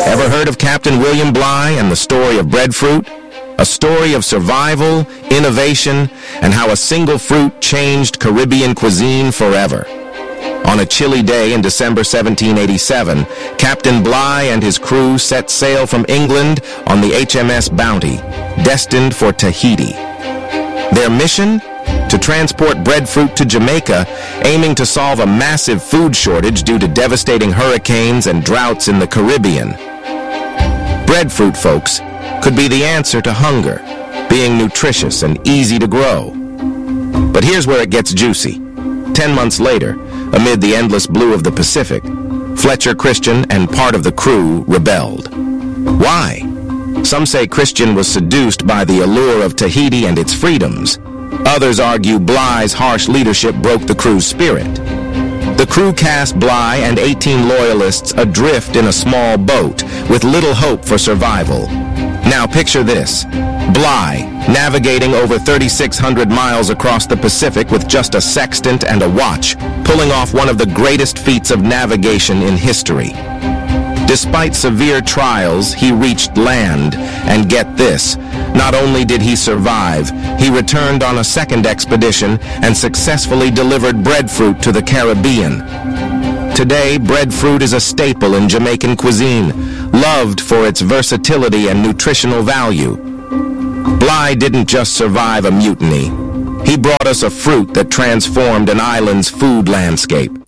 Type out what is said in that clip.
Ever heard of Captain William Bligh and the story of breadfruit? A story of survival, innovation, and how a single fruit changed Caribbean cuisine forever. On a chilly day in December 1787, Captain Bligh and his crew set sail from England on the HMS Bounty, destined for Tahiti. Their mission? To transport breadfruit to Jamaica, aiming to solve a massive food shortage due to devastating hurricanes and droughts in the Caribbean. Breadfruit, folks, could be the answer to hunger, being nutritious and easy to grow. But here's where it gets juicy. 10 months later, amid the endless blue of the Pacific, Fletcher Christian and part of the crew rebelled. Why? Some say Christian was seduced by the allure of Tahiti and its freedoms. Others argue Bligh's harsh leadership broke the crew's spirit. The crew cast Bligh and 18 loyalists adrift in a small boat with little hope for survival. Now picture this. Bligh, navigating over 3,600 miles across the Pacific with just a sextant and a watch, pulling off one of the greatest feats of navigation in history. Despite severe trials, he reached land, and get this, not only did he survive, he returned on a second expedition and successfully delivered breadfruit to the Caribbean. Today, breadfruit is a staple in Jamaican cuisine, loved for its versatility and nutritional value. Bligh didn't just survive a mutiny. He brought us a fruit that transformed an island's food landscape.